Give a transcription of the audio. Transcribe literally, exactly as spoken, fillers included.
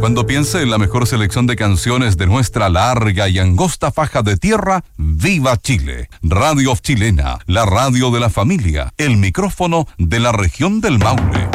Cuando piense en la mejor selección de canciones de nuestra larga y angosta faja de tierra, ¡viva Chile! Radio Chilena, la radio de la familia, el micrófono de la región del Maule.